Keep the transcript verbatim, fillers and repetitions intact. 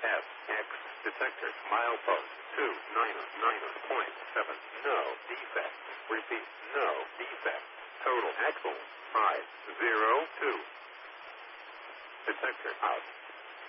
S X detector milepost two nine nine point seven. No defect. Repeat. No defect. Total axle five zero two. Detector out.